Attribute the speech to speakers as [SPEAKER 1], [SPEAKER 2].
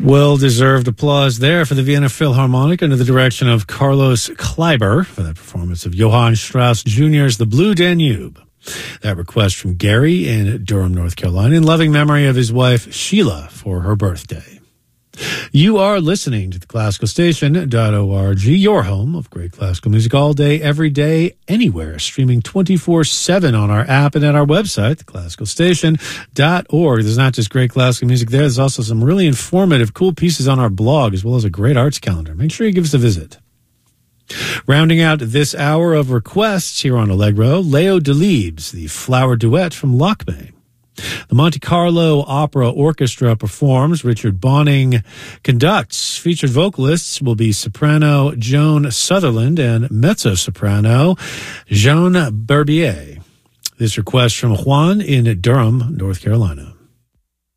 [SPEAKER 1] Well-deserved applause there for the Vienna Philharmonic under the direction of Carlos Kleiber for that performance of Johann Strauss Jr.'s The Blue Danube. That request from Gary in Durham, North Carolina, in loving memory of his wife Sheila for her birthday. You are listening to the classicalstation.org, your home of great classical music all day, every day, anywhere, streaming 24/7 on our app and at our website, theclassicalstation.org. There's not just great classical music there, there's also some really informative, cool pieces on our blog, as well as a great arts calendar. Make sure you give us a visit. Rounding out this hour of requests here on Allegro, Leo Delibes, the Flower Duet from Lakme. The Monte Carlo Opera Orchestra performs. Richard Bonning conducts. Featured vocalists will be soprano Joan Sutherland and mezzo-soprano Joan Berbier. This request from Juan in Durham, North Carolina.